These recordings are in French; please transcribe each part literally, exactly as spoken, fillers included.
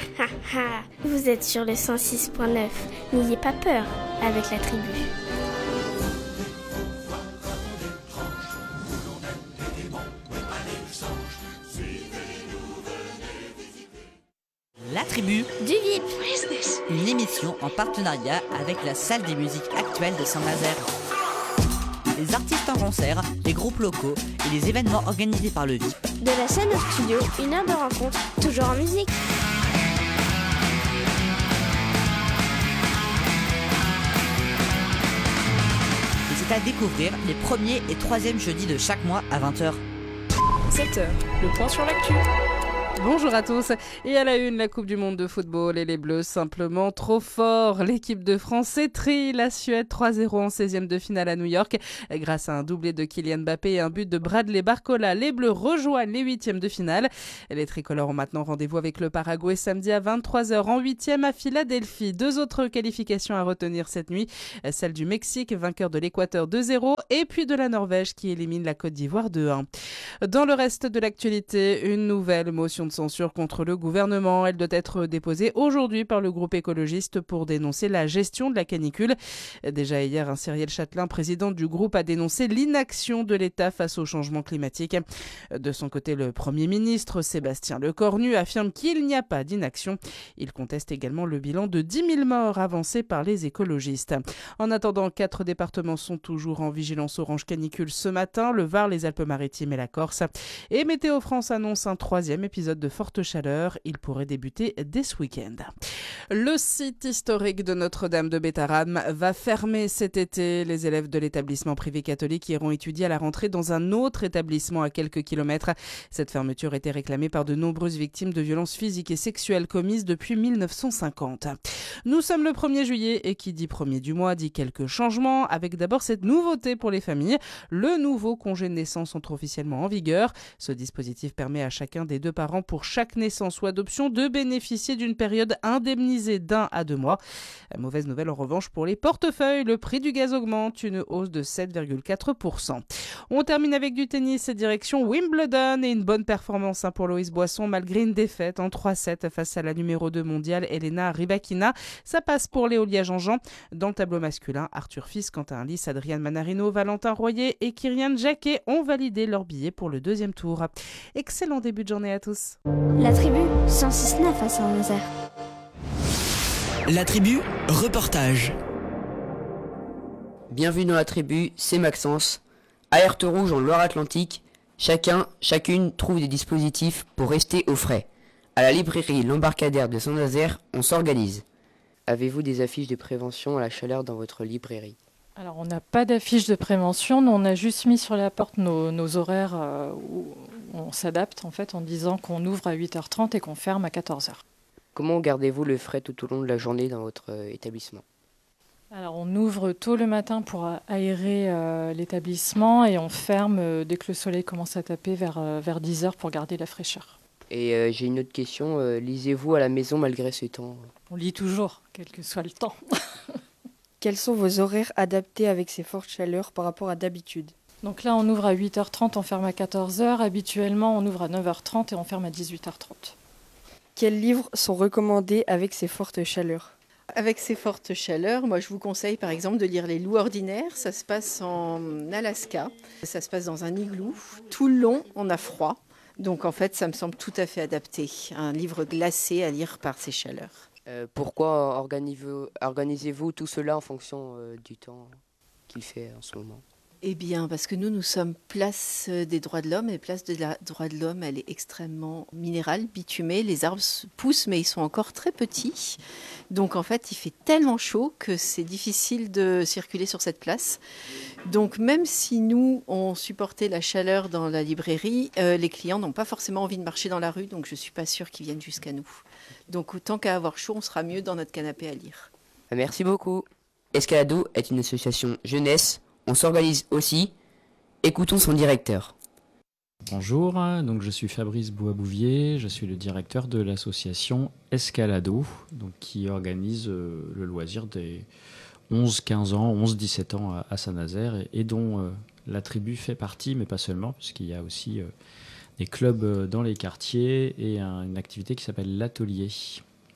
ha ha. Vous êtes sur le cent six point neuf. N'ayez pas peur avec la tribu. La tribu Du V I P. What is this? Une émission en partenariat avec la salle des musiques actuelles de Saint-Nazaire. Les artistes en concert, les groupes locaux et les événements organisés par le V I P. De la scène au studio, une heure de rencontre, toujours en musique. Et c'est à découvrir les premiers et troisièmes jeudis de chaque mois à vingt heures. sept heures, le point sur l'actu. Bonjour à tous. Et à la une, la Coupe du Monde de football et les Bleus simplement trop forts. L'équipe de France étrille la Suède trois zéro en seizième de finale à New York. Grâce à un doublé de Kylian Mbappé et un but de Bradley Barcola, les Bleus rejoignent les huitièmes de finale. Les tricolores ont maintenant rendez-vous avec le Paraguay samedi à vingt-trois heures en huitième à Philadelphie. Deux autres qualifications à retenir cette nuit. Celle du Mexique, vainqueur de l'Équateur deux zéro, et puis de la Norvège qui élimine la Côte d'Ivoire deux un. Dans le reste de l'actualité, une nouvelle motion de censure contre le gouvernement. Elle doit être déposée aujourd'hui par le groupe écologiste pour dénoncer la gestion de la canicule. Déjà hier, un Cyrielle Châtelain, président du groupe, a dénoncé l'inaction de l'État face au changement climatique. De son côté, le Premier ministre, Sébastien Lecornu, affirme qu'il n'y a pas d'inaction. Il conteste également le bilan de dix mille morts avancé par les écologistes. En attendant, quatre départements sont toujours en vigilance orange canicule ce matin, le Var, les Alpes-Maritimes et la Corse. Et Météo France annonce un troisième épisode de forte chaleur. Il pourrait débuter dès ce week-end. Le site historique de Notre-Dame de Bétharram va fermer cet été. Les élèves de l'établissement privé catholique iront étudier à la rentrée dans un autre établissement à quelques kilomètres. Cette fermeture était réclamée par de nombreuses victimes de violences physiques et sexuelles commises depuis mille neuf cent cinquante. Nous sommes le premier juillet et qui dit premier du mois dit quelques changements, avec d'abord cette nouveauté pour les familles. Le nouveau congé de naissance entre officiellement en vigueur. Ce dispositif permet à chacun des deux parents pour chaque naissance ou adoption de bénéficier d'une période indemnisée d'un à deux mois. Mauvaise nouvelle en revanche pour les portefeuilles. Le prix du gaz augmente, une hausse de sept virgule quatre pour cent. On termine avec du tennis, direction Wimbledon et une bonne performance pour Loïs Boisson malgré une défaite en trois sept face à la numéro deux mondiale Elena Rybakina. Ça passe pour Léolia Jean-Jean. Dans le tableau masculin, Arthur Fils, Quentin Alice, Adrian Manarino, Valentin Royer et Kyrian Jacquet ont validé leur billet pour le deuxième tour. Excellent début de journée à tous. La tribu, cent six neuf à Saint-Nazaire. La tribu, reportage. Bienvenue dans la tribu, c'est Maxence. Alerte rouge en Loire-Atlantique. Chacun, chacune trouve des dispositifs pour rester au frais. À la librairie L'Embarcadère de Saint-Nazaire, on s'organise. Avez-vous des affiches de prévention à la chaleur dans votre librairie ? Alors, on n'a pas d'affiche de prévention, nous on a juste mis sur la porte nos, nos horaires euh, où on s'adapte en fait en disant qu'on ouvre à huit heures trente et qu'on ferme à quatorze heures. Comment gardez-vous le frais tout au long de la journée dans votre euh, établissement ? Alors, on ouvre tôt le matin pour aérer euh, l'établissement et on ferme euh, dès que le soleil commence à taper vers, euh, vers dix heures pour garder la fraîcheur. Et euh, j'ai une autre question, euh, lisez-vous à la maison malgré ce temps ? On lit toujours, quel que soit le temps. Quels sont vos horaires adaptés avec ces fortes chaleurs par rapport à d'habitude ? Donc là, on ouvre à huit heures trente, on ferme à quatorze heures. Habituellement, on ouvre à neuf heures trente et on ferme à dix-huit heures trente. Quels livres sont recommandés avec ces fortes chaleurs ? Avec ces fortes chaleurs, moi je vous conseille par exemple de lire Les Loups ordinaires. Ça se passe en Alaska, ça se passe dans un igloo. Tout le long, on a froid. Donc en fait, ça me semble tout à fait adapté. Un livre glacé à lire par ces chaleurs. Euh, pourquoi organisez-vous, organisez-vous tout cela en fonction euh, du temps qu'il fait en ce moment ? Eh bien, parce que nous, nous sommes place des droits de l'homme, et place des droits de l'homme, elle est extrêmement minérale, bitumée. Les arbres poussent, mais ils sont encore très petits. Donc, en fait, il fait tellement chaud que c'est difficile de circuler sur cette place. Donc, même si nous, on supportait la chaleur dans la librairie, euh, les clients n'ont pas forcément envie de marcher dans la rue, donc je ne suis pas sûre qu'ils viennent jusqu'à nous. Donc, autant qu'à avoir chaud, on sera mieux dans notre canapé à lire. Merci beaucoup. Escalado est une association jeunesse. On s'organise aussi. Écoutons son directeur. Bonjour, donc je suis Fabrice Bouabouvier, je suis le directeur de l'association Escalado, donc qui organise euh, le loisir des onze quinze ans, onze dix-sept ans à, à Saint-Nazaire et, et dont euh, la tribu fait partie, mais pas seulement, puisqu'il y a aussi euh, des clubs dans les quartiers et un, une activité qui s'appelle l'atelier.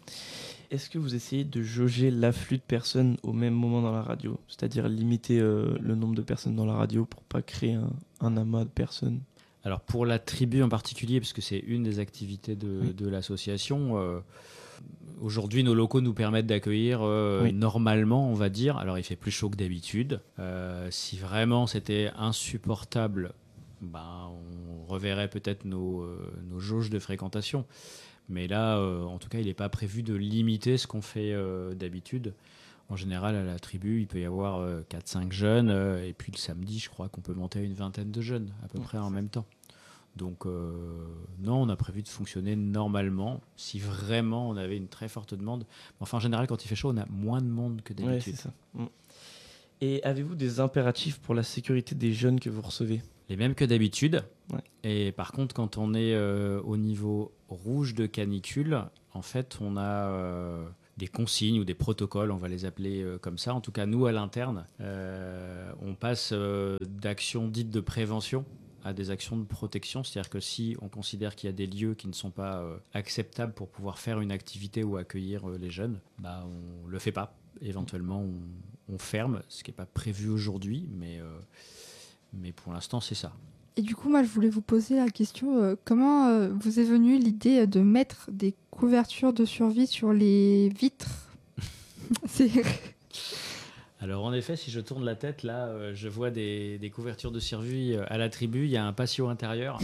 Est-ce que vous essayez de jauger l'afflux de personnes au même moment dans la radio ? C'est-à-dire limiter euh, le nombre de personnes dans la radio pour pas créer un, un amas de personnes ? Alors pour la tribu en particulier, parce que c'est une des activités de, oui. de l'association, euh, aujourd'hui nos locaux nous permettent d'accueillir euh, oui. normalement, on va dire. Alors il fait plus chaud que d'habitude. Euh, si vraiment c'était insupportable, ben, on reverrait peut-être nos, euh, nos jauges de fréquentation. Mais là, euh, en tout cas, il n'est pas prévu de limiter ce qu'on fait euh, d'habitude. En général, à la tribu, il peut y avoir euh, quatre cinq jeunes. Euh, et puis le samedi, je crois qu'on peut monter à une vingtaine de jeunes, à peu ouais. près en même temps. Donc, euh, non, on a prévu de fonctionner normalement, si vraiment on avait une très forte demande. Enfin, en général, quand il fait chaud, on a moins de monde que d'habitude. Ouais, c'est ça. Et avez-vous des impératifs pour la sécurité des jeunes que vous recevez ? Les mêmes que d'habitude. Ouais. Et par contre, quand on est euh, au niveau rouge de canicule, en fait, on a euh, des consignes ou des protocoles, on va les appeler euh, comme ça. En tout cas, nous, à l'interne, euh, on passe euh, d'actions dites de prévention à des actions de protection. C'est-à-dire que si on considère qu'il y a des lieux qui ne sont pas euh, acceptables pour pouvoir faire une activité ou accueillir euh, les jeunes, bah, on ne le fait pas. Éventuellement, on, on ferme, ce qui n'est pas prévu aujourd'hui, mais... Euh, Mais pour l'instant, c'est ça. Et du coup, moi, je voulais vous poser la question, euh, comment euh, vous est venue l'idée de mettre des couvertures de survie sur les vitres ? c'est... Alors, en effet, si je tourne la tête, là, euh, je vois des, des couvertures de survie euh, à la tribu. Il y a un patio intérieur.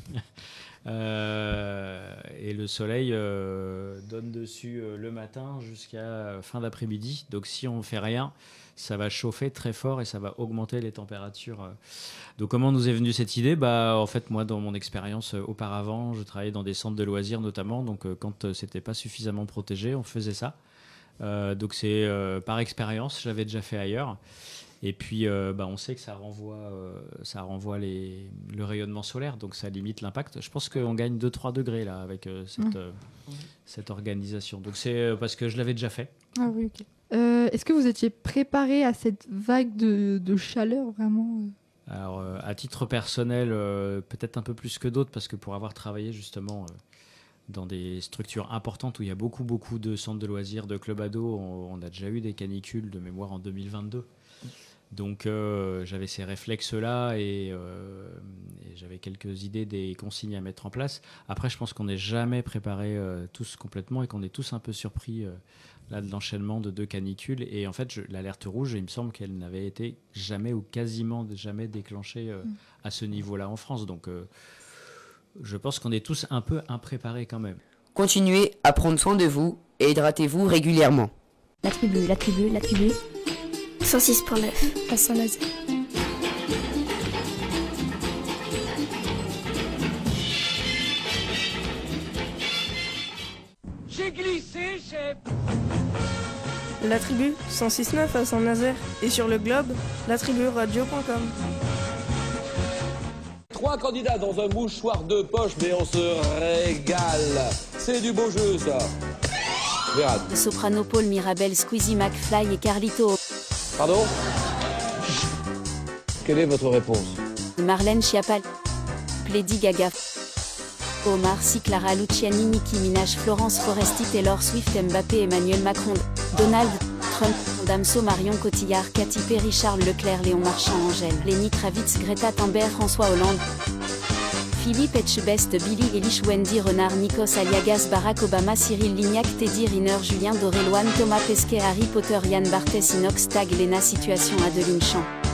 euh, et le soleil euh, donne dessus euh, le matin jusqu'à fin d'après-midi. Donc, si on ne fait rien, ça va chauffer très fort et ça va augmenter les températures. Donc comment nous est venue cette idée ? Bah, en fait, moi, dans mon expérience euh, auparavant, je travaillais dans des centres de loisirs notamment. Donc euh, quand euh, c'était pas suffisamment protégé, on faisait ça. Euh, donc c'est euh, par expérience, je l'avais déjà fait ailleurs. Et puis euh, bah, on sait que ça renvoie, euh, ça renvoie les, le rayonnement solaire, donc ça limite l'impact. Je pense qu'on gagne deux à trois degrés là, avec euh, cette, mmh. euh, cette organisation. Donc c'est euh, parce que je l'avais déjà fait. Ah oui, ok. Euh, est-ce que vous étiez préparé à cette vague de, de chaleur vraiment ? Alors, euh, à titre personnel, euh, peut-être un peu plus que d'autres, parce que pour avoir travaillé justement euh, dans des structures importantes où il y a beaucoup, beaucoup de centres de loisirs, de clubs ados, on, on a déjà eu des canicules de mémoire en deux mille vingt-deux. Donc, euh, j'avais ces réflexes-là et, euh, et j'avais quelques idées des consignes à mettre en place. Après, je pense qu'on n'est jamais préparés euh, tous complètement et qu'on est tous un peu surpris euh, là, de l'enchaînement de deux canicules. Et en fait, je, l'alerte rouge, il me semble qu'elle n'avait été jamais ou quasiment jamais déclenchée euh, mmh. à ce niveau-là en France. Donc, euh, je pense qu'on est tous un peu impréparés quand même. Continuez à prendre soin de vous et hydratez-vous régulièrement. La tribu, la tribu, la tribu. cent six point neuf à Saint-Nazaire. J'ai glissé, chef. La tribu cent six point neuf à Saint-Nazaire et sur le globe, la tribu radio point com. Trois candidats dans un mouchoir de poche, mais on se régale. C'est du beau jeu, ça. Verra. Soprano Paul Mirabel, Squeezie McFly et Carlito. Pardon ? Quelle est votre réponse ? Marlène Schiappa, Lady Gaga, Omar Sy, Clara Luciani, Nicki Minaj, Florence Foresti, Taylor Swift, Mbappé, Emmanuel Macron, Donald Trump, Damso, Marion Cotillard, Katy Perry, Charles Leclerc, Léon Marchand, Angèle, Lenny Kravitz, Greta Thunberg, François Hollande, Philippe Etchebest, Billy Eilish, Wendy Renard, Nikos Aliagas, Barack Obama, Cyril Lignac, Teddy Riner, Julien Doré, Loane, Thomas Pesquet, Harry Potter, Yann Barthès, Inox Tag, Lena Situation, Adeline Champ.